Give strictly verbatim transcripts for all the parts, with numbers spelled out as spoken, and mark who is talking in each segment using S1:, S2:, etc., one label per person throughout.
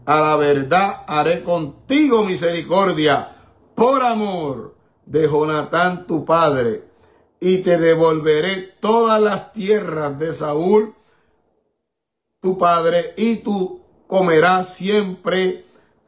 S1: a la verdad haré contigo misericordia por amor de Jonatán tu padre, y te devolveré todas las tierras de Saúl tu padre, y tú comerás siempre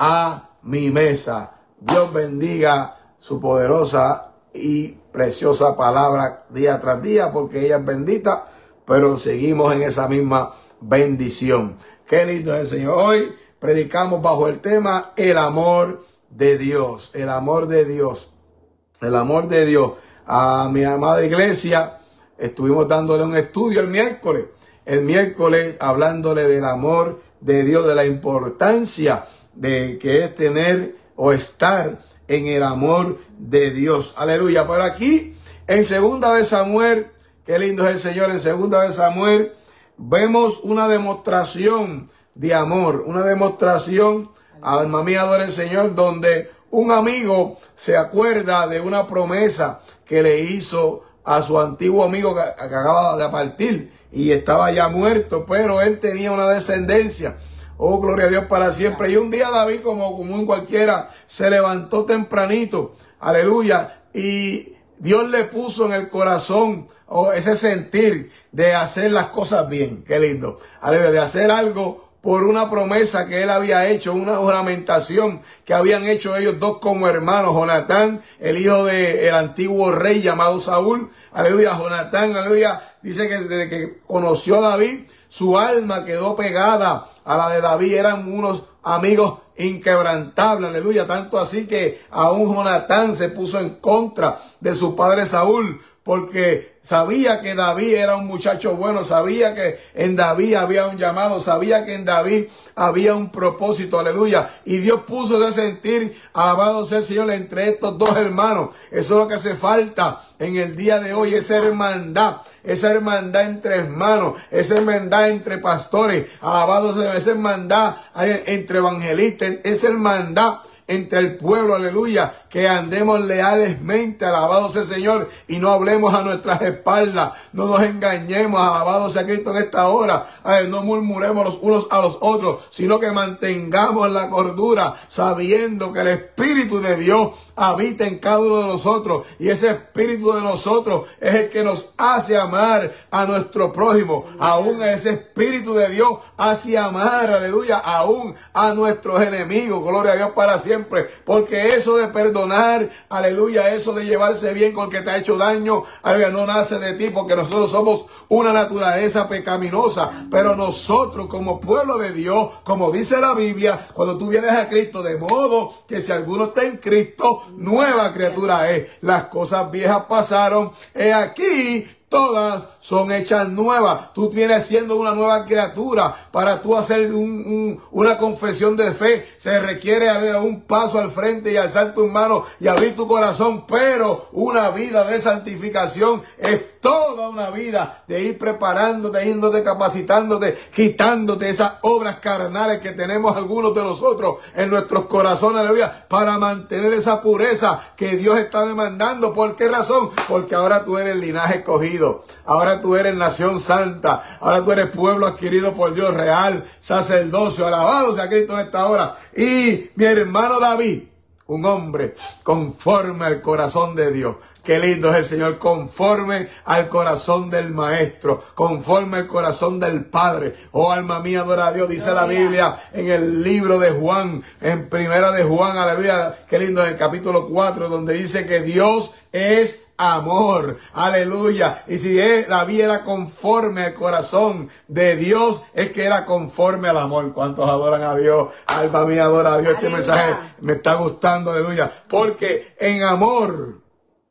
S1: a mi mesa. Dios bendiga su poderosa y preciosa palabra día tras día, porque ella es bendita, pero seguimos en esa misma bendición. Qué lindo es el Señor. Hoy predicamos bajo el tema el amor de Dios, el amor de Dios, el amor de Dios. A mi amada iglesia estuvimos dándole un estudio el miércoles, el miércoles hablándole del amor de Dios, de la importancia de que es tener o estar en el amor de Dios. Aleluya. Pero aquí en Segunda de Samuel, qué lindo es el Señor, en Segunda de Samuel vemos una demostración de amor, una demostración, alma mía adora el Señor, donde un amigo se acuerda de una promesa que le hizo a su antiguo amigo que, que acaba de partir y estaba ya muerto, pero él tenía una descendencia. Oh, gloria a Dios para siempre. Y un día David, como común cualquiera, se levantó tempranito, aleluya, y Dios le puso en el corazón oh, ese sentir de hacer las cosas bien. Qué lindo, aleluya, de hacer algo por una promesa que él había hecho, una juramentación que habían hecho ellos dos como hermanos. Jonatán, el hijo del antiguo rey llamado Saúl, aleluya, Jonatán, aleluya, dice que desde que conoció a David, su alma quedó pegada a la de David, eran unos amigos inquebrantables, aleluya, tanto así que aún Jonatán se puso en contra de su padre Saúl, porque sabía que David era un muchacho bueno, sabía que en David había un llamado, sabía que en David había un propósito, aleluya. Y Dios puso ese sentir, alabado sea el Señor, entre estos dos hermanos. Eso es lo que hace falta en el día de hoy, esa hermandad, esa hermandad entre hermanos, esa hermandad entre pastores, alabado sea, esa hermandad entre evangelistas, esa hermandad entre el pueblo, aleluya, que andemos lealmente, alabado sea el Señor, y no hablemos a nuestras espaldas, no nos engañemos, alabado sea Cristo en esta hora, ver, no murmuremos los unos a los otros, sino que mantengamos la cordura, sabiendo que el Espíritu de Dios habita en cada uno de nosotros, y ese Espíritu de nosotros es el que nos hace amar a nuestro prójimo, aún ese Espíritu de Dios hace amar, aleluya, aún a nuestros enemigos, gloria a Dios para siempre. Porque eso de perdonar, aleluya, eso de llevarse bien con el que te ha hecho daño, aleluya, no nace de ti, porque nosotros somos una naturaleza pecaminosa, pero nosotros como pueblo de Dios, como dice la Biblia, cuando tú vienes a Cristo, de modo que si alguno está en Cristo, nueva criatura es. Las cosas viejas pasaron, he aquí, todas son hechas nuevas. Tú vienes siendo una nueva criatura. Para tú hacer un, un, una confesión de fe, se requiere un paso al frente y alzar tus manos y abrir tu corazón. Pero una vida de santificación es toda una vida de ir preparándote, yéndote, capacitándote, quitándote esas obras carnales que tenemos algunos de nosotros en nuestros corazones, aleluya, para mantener esa pureza que Dios está demandando. ¿Por qué razón? Porque ahora tú eres linaje escogido, ahora tú eres nación santa, ahora tú eres pueblo adquirido por Dios, real sacerdocio, alabado sea Cristo en esta hora. Y mi hermano David, un hombre conforme al corazón de Dios. Qué lindo es el Señor, conforme al corazón del Maestro, conforme al corazón del Padre. Oh, alma mía, adora a Dios, dice la Biblia en el libro de Juan, en primera de Juan, aleluya, qué lindo, en el capítulo cuatro, donde dice que Dios es amor, aleluya. Y si David era conforme al corazón de Dios, es que era conforme al amor. ¿Cuántos adoran a Dios? Alma mía, adora a Dios. Este mensaje me está gustando, aleluya, porque en amor,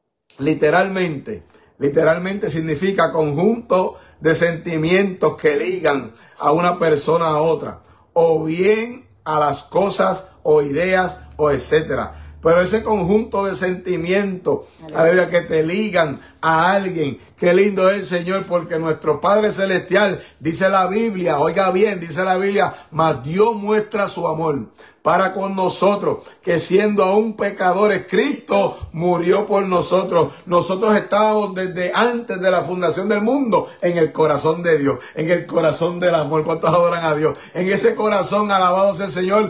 S1: literalmente, literalmente significa conjunto de sentimientos que ligan a una persona a otra, o bien a las cosas o ideas o etcétera. Pero ese conjunto de sentimientos, aleluya, que te ligan a alguien. Qué lindo es el Señor, porque nuestro Padre Celestial, dice la Biblia, oiga bien, dice la Biblia, mas Dios muestra su amor para con nosotros, que siendo aún pecadores, Cristo murió por nosotros. Nosotros estábamos desde antes de la fundación del mundo en el corazón de Dios, en el corazón del amor. ¿Cuántos adoran a Dios? En ese corazón, alabado sea el Señor,